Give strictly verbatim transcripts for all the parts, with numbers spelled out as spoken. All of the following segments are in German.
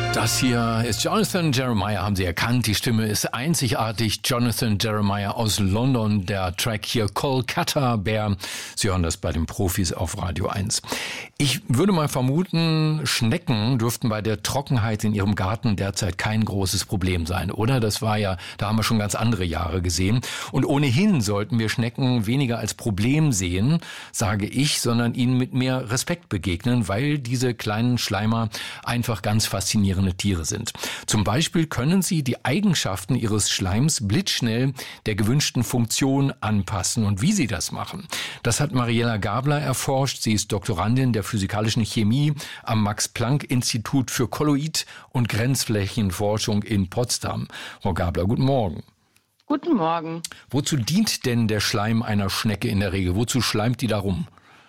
Das hier ist Jonathan Jeremiah, haben Sie erkannt. Die Stimme ist einzigartig. Jonathan Jeremiah aus London. Der Track hier Kolkata Bear. Sie hören das bei den Profis auf Radio eins. Ich würde mal vermuten, Schnecken dürften bei der Trockenheit in Ihrem Garten derzeit kein großes Problem sein, oder? Das war ja, da haben wir schon ganz andere Jahre gesehen. Und ohnehin sollten wir Schnecken weniger als Problem sehen, sage ich, sondern ihnen mit mehr Respekt begegnen, weil diese kleinen Schleimer einfach ganz faszinierende Tiere sind. Zum Beispiel können sie die Eigenschaften ihres Schleims blitzschnell der gewünschten Funktion anpassen. Und wie sie das machen, das hat Mariella Gabler erforscht. Sie ist Doktorandin der physikalischen Chemie am Max-Planck-Institut für Kolloid- und Grenzflächenforschung in Potsdam. Frau Gabler, guten Morgen. Guten Morgen. Wozu dient denn der Schleim einer Schnecke in der Regel? Wozu schleimt die darum?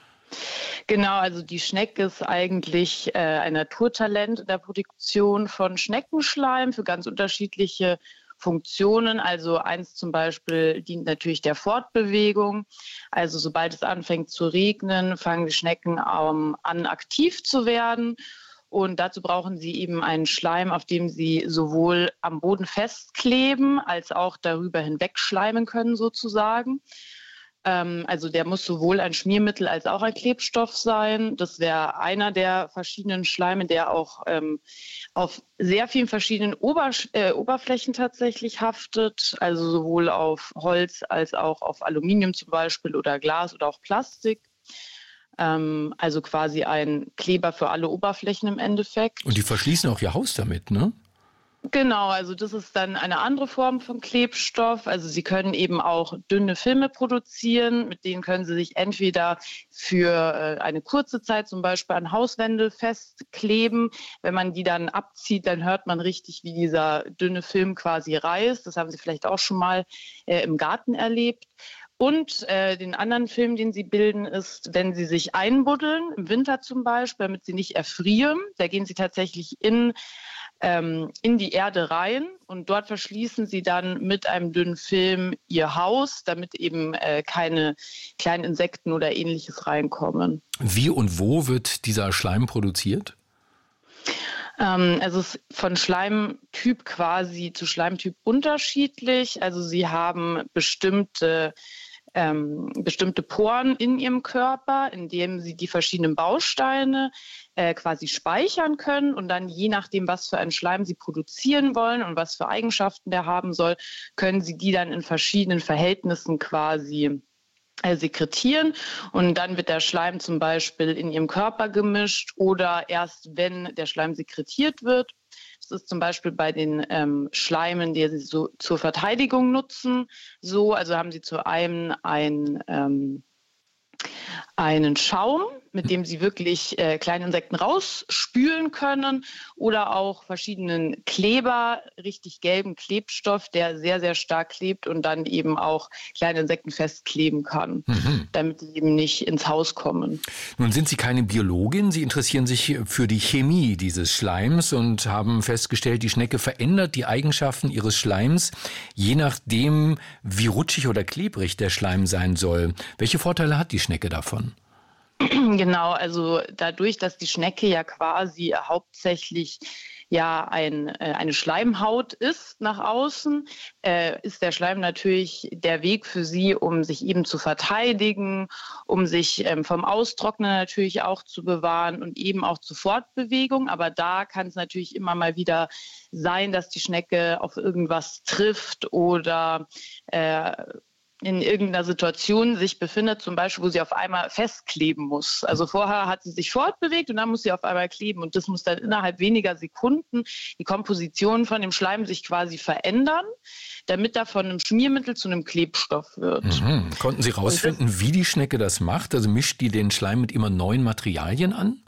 Genau, also die Schnecke ist eigentlich äh, ein Naturtalent in der Produktion von Schneckenschleim für ganz unterschiedliche Funktionen. Also eins zum Beispiel dient natürlich der Fortbewegung. Also sobald es anfängt zu regnen, fangen die Schnecken ähm, an, aktiv zu werden. Und dazu brauchen sie eben einen Schleim, auf dem sie sowohl am Boden festkleben, als auch darüber hinweg schleimen können sozusagen. Also der muss sowohl ein Schmiermittel als auch ein Klebstoff sein. Das wäre einer der verschiedenen Schleime, der auch ähm, auf sehr vielen verschiedenen Ober äh, Oberflächen tatsächlich haftet. Also sowohl auf Holz als auch auf Aluminium zum Beispiel oder Glas oder auch Plastik. Ähm, also quasi ein Kleber für alle Oberflächen im Endeffekt. Und die verschließen auch ihr Haus damit, ne? Genau, also das ist dann eine andere Form von Klebstoff. Also Sie können eben auch dünne Filme produzieren, mit denen können Sie sich entweder für eine kurze Zeit zum Beispiel an Hauswände festkleben. Wenn man die dann abzieht, dann hört man richtig, wie dieser dünne Film quasi reißt. Das haben Sie vielleicht auch schon mal äh, im Garten erlebt. Und äh, den anderen Film, den sie bilden, ist, wenn sie sich einbuddeln, im Winter zum Beispiel, damit sie nicht erfrieren. Da gehen sie tatsächlich in, ähm, in die Erde rein und dort verschließen sie dann mit einem dünnen Film ihr Haus, damit eben äh, keine kleinen Insekten oder Ähnliches reinkommen. Wie und wo wird dieser Schleim produziert? Also es ist von Schleimtyp quasi zu Schleimtyp unterschiedlich. Also sie haben bestimmte, ähm, bestimmte Poren in ihrem Körper, in denen sie die verschiedenen Bausteine äh, quasi speichern können. Und dann je nachdem, was für einen Schleim sie produzieren wollen und was für Eigenschaften der haben soll, können sie die dann in verschiedenen Verhältnissen quasi sekretieren und dann wird der Schleim zum Beispiel in ihrem Körper gemischt oder erst wenn der Schleim sekretiert wird. Das ist zum Beispiel bei den ähm, Schleimen, die sie so zur Verteidigung nutzen, so. Also haben sie zu einem ein, ähm, einen Schaum, mit dem sie wirklich äh, kleine Insekten rausspülen können oder auch verschiedenen Kleber, richtig gelben Klebstoff, der sehr, sehr stark klebt und dann eben auch kleine Insekten festkleben kann, mhm. damit die eben nicht ins Haus kommen. Nun sind Sie keine Biologin, Sie interessieren sich für die Chemie dieses Schleims und haben festgestellt, die Schnecke verändert die Eigenschaften ihres Schleims, je nachdem, wie rutschig oder klebrig der Schleim sein soll. Welche Vorteile hat die Schnecke davon? Genau, also dadurch, dass die Schnecke ja quasi hauptsächlich ja ein, äh, eine Schleimhaut ist nach außen, äh, ist der Schleim natürlich der Weg für sie, um sich eben zu verteidigen, um sich ähm, vom Austrocknen natürlich auch zu bewahren und eben auch zur Fortbewegung. Aber da kann es natürlich immer mal wieder sein, dass die Schnecke auf irgendwas trifft oder äh, in irgendeiner Situation sich befindet, zum Beispiel, wo sie auf einmal festkleben muss. Also vorher hat sie sich fortbewegt und dann muss sie auf einmal kleben und das muss dann innerhalb weniger Sekunden die Komposition von dem Schleim sich quasi verändern, damit er von einem Schmiermittel zu einem Klebstoff wird. Mhm. Konnten Sie rausfinden, wie die Schnecke das macht? Also mischt die den Schleim mit immer neuen Materialien an?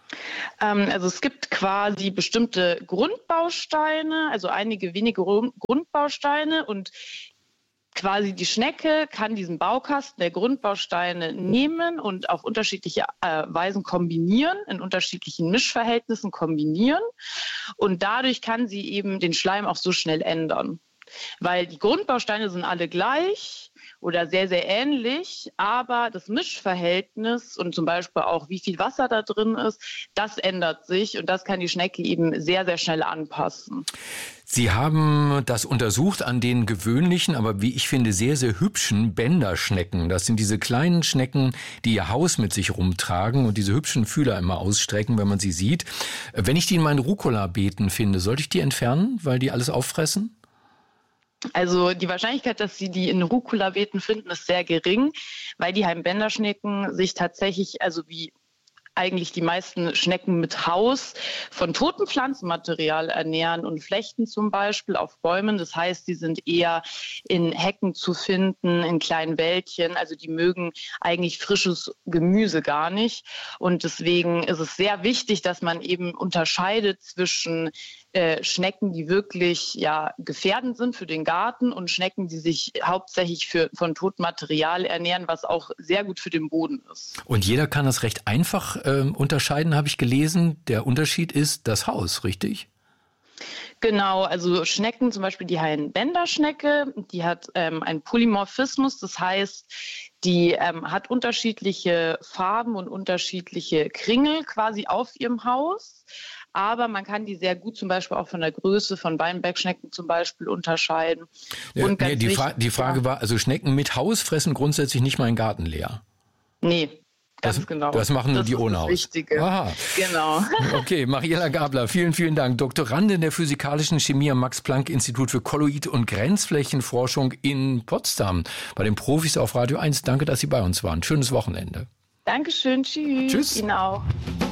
Also es gibt quasi bestimmte Grundbausteine, also einige wenige Grundbausteine und quasi die Schnecke kann diesen Baukasten der Grundbausteine nehmen und auf unterschiedliche äh, Weisen kombinieren, in unterschiedlichen Mischverhältnissen kombinieren. Und dadurch kann sie eben den Schleim auch so schnell ändern. Weil die Grundbausteine sind alle gleich oder sehr, sehr ähnlich, aber das Mischverhältnis und zum Beispiel auch, wie viel Wasser da drin ist, das ändert sich und das kann die Schnecke eben sehr, sehr schnell anpassen. Sie haben das untersucht an den gewöhnlichen, aber wie ich finde, sehr, sehr hübschen Bänderschnecken. Das sind diese kleinen Schnecken, die ihr Haus mit sich rumtragen und diese hübschen Fühler immer ausstrecken, wenn man sie sieht. Wenn ich die in meinen Rucola-Beeten finde, sollte ich die entfernen, weil die alles auffressen? Also die Wahrscheinlichkeit, dass Sie die in Rucola-Beeten finden, ist sehr gering, weil die Heimbänderschnecken sich tatsächlich, also wie eigentlich die meisten Schnecken mit Haus, von totem Pflanzenmaterial ernähren und flechten zum Beispiel auf Bäumen. Das heißt, die sind eher in Hecken zu finden, in kleinen Wäldchen. Also die mögen eigentlich frisches Gemüse gar nicht. Und deswegen ist es sehr wichtig, dass man eben unterscheidet zwischen äh, Schnecken, die wirklich ja, gefährdend sind für den Garten und Schnecken, die sich hauptsächlich für, von totem Material ernähren, was auch sehr gut für den Boden ist. Und jeder kann das recht einfach äh, unterscheiden, habe ich gelesen. Der Unterschied ist das Haus, richtig? Genau, also Schnecken, zum Beispiel die Heimbänderschnecke, die hat ähm, einen Polymorphismus, das heißt, die ähm, hat unterschiedliche Farben und unterschiedliche Kringel quasi auf ihrem Haus. Aber man kann die sehr gut zum Beispiel auch von der Größe von Weinbergschnecken zum Beispiel unterscheiden. Ja, und ganz nee, die, wichtig, Fra- die Frage ja. war, also Schnecken mit Haus fressen grundsätzlich nicht meinen Garten leer. Nee. Ganz das, genau. Das machen nur das die ohne Haus. Das ist das Wichtige. Aha. Genau. Okay, Mariella Gabler, vielen, vielen Dank. Doktorandin der Physikalischen Chemie am Max-Planck-Institut für Kolloid- und Grenzflächenforschung in Potsdam. Bei den Profis auf Radio eins. Danke, dass Sie bei uns waren. Schönes Wochenende. Dankeschön. Tschüss. Tschüss. Ihnen auch.